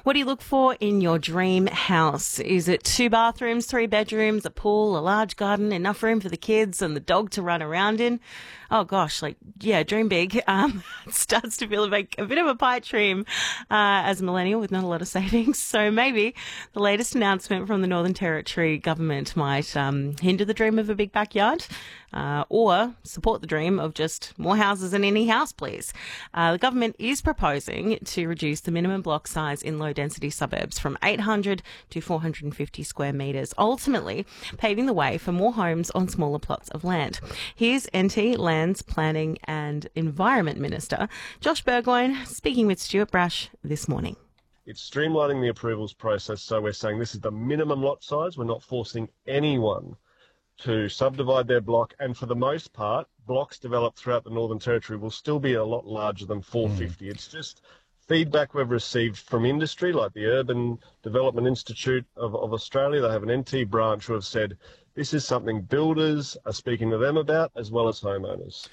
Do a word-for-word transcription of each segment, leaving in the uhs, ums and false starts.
What do you look for in your dream house? Is it two bathrooms, three bedrooms, a pool, a large garden, enough room for the kids and the dog to run around in? Oh gosh, like, yeah, dream big. Um, it starts to feel like a bit of a pipe dream uh, as a millennial with not a lot of savings. So maybe the latest announcement from the Northern Territory government might um, hinder the dream of a big backyard uh, or support the dream of just more houses in any house, please. Uh, the government is proposing to reduce the minimum block size in low-density suburbs from eight hundred to four hundred fifty square metres, ultimately paving the way for more homes on smaller plots of land. Here's N T Lands Planning and Environment Minister Josh Burgoyne speaking with Stuart Brash this morning. It's streamlining the approvals process, so we're saying this is the minimum lot size. We're not forcing anyone to subdivide their block, and for the most part, blocks developed throughout the Northern Territory will still be a lot larger than four hundred fifty. Mm. It's just feedback we've received from industry, like the Urban Development Institute of, of Australia. They have an N T branch who have said this is something builders are speaking to them about, as well as homeowners.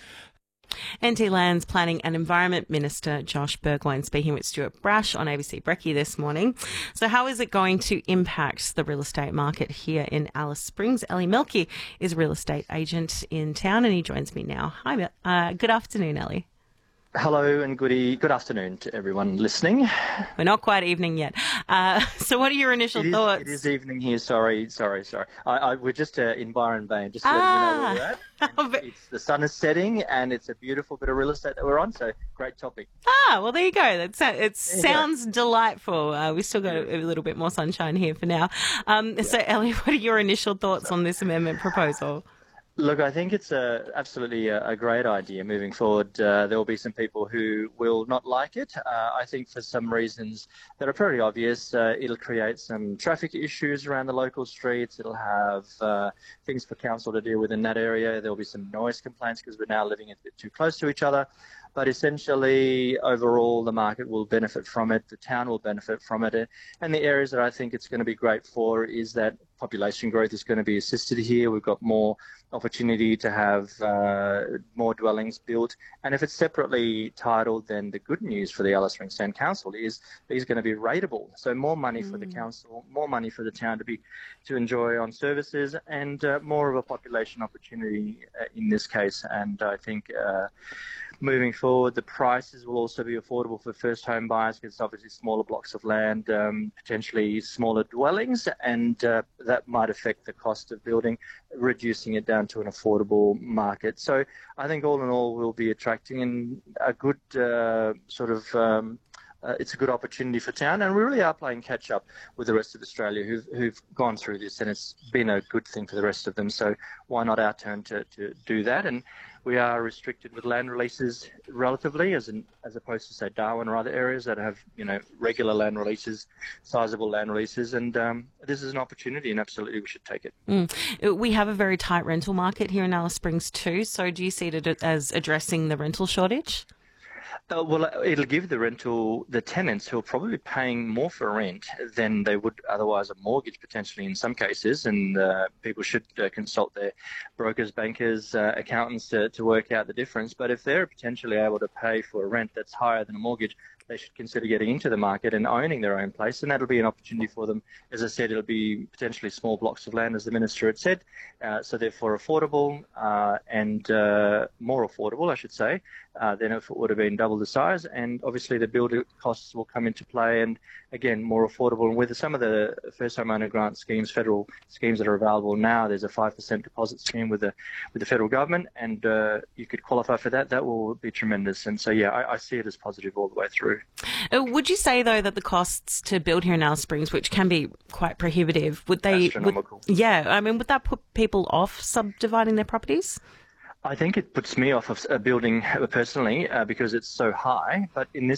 N T Lands Planning and Environment Minister Josh Burgoyne speaking with Stuart Brash on A B C Brekkie this morning. So how is it going to impact the real estate market here in Alice Springs? Ellie Melky is a real estate agent in town and he joins me now. Hi, uh, good afternoon, Ellie. Hello and good, e- good afternoon to everyone listening. We're not quite evening yet. Uh, so what are your initial it is, thoughts? It is evening here. Sorry, sorry, sorry. I, I, we're just uh, in Byron Bay, just to ah. let you know where we're at. It's, the sun is setting and it's a beautiful bit of real estate that we're on, so great topic. Ah, well, there you go. That's, it sounds yeah. delightful. Uh, we've still got a, a little bit more sunshine here for now. Um, yeah. So, Ellie, what are your initial thoughts on this amendment proposal? Look, I think it's a, absolutely a, a great idea moving forward. Uh, there will be some people who will not like it. Uh, I think for some reasons that are pretty obvious, uh, it'll create some traffic issues around the local streets. It'll have uh, things for council to deal with in that area. There'll be some noise complaints because we're now living a bit too close to each other. But essentially, overall, the market will benefit from it, the town will benefit from it. And the areas that I think it's going to be great for is that population growth is going to be assisted here. We've got more opportunity to have uh, more dwellings built. And if it's separately titled, then the good news for the Alice Springs Town Council is these are going to be rateable. So more money mm. for the council, more money for the town to be to enjoy on services, and uh, more of a population opportunity uh, in this case. And I think uh, moving forward, the prices will also be affordable for first home buyers because it's obviously smaller blocks of land, um, potentially smaller dwellings, and uh, that might affect the cost of building, reducing it down to an affordable market. So I think all in all we'll be attracting in a good uh, sort of um, Uh, it's a good opportunity for town, and we really are playing catch up with the rest of Australia who've, who've gone through this, and it's been a good thing for the rest of them. So why not our turn to, to do that? And we are restricted with land releases relatively, as in, as opposed to say Darwin or other areas that have you know regular land releases, sizable land releases, and um, this is an opportunity, and absolutely we should take it. Mm. We have a very tight rental market here in Alice Springs too. So do you see it as addressing the rental shortage? Uh, well, it'll give the rental, the tenants who are probably paying more for rent than they would otherwise a mortgage potentially in some cases, and uh, people should uh, consult their brokers, bankers, uh, accountants to, to work out the difference. But if they're potentially able to pay for a rent that's higher than a mortgage, they should consider getting into the market and owning their own place, and that'll be an opportunity for them. As I said, it'll be potentially small blocks of land, as the Minister had said, uh, so therefore affordable uh, and uh, more affordable, I should say, uh, than if it would have been double the size. And obviously the builder costs will come into play, and again, more affordable. And with some of the first homeowner grant schemes, federal schemes that are available now, there's a five percent deposit scheme with the with the federal government, and uh, you could qualify for that. That will be tremendous. And so, yeah, I, I see it as positive all the way through. Uh, would you say, though, that the costs to build here in Alice Springs, which can be quite prohibitive, would they... Astronomical. Would, yeah, I mean, would that put people off subdividing their properties? I think it puts me off of a building personally uh, because it's so high. But in this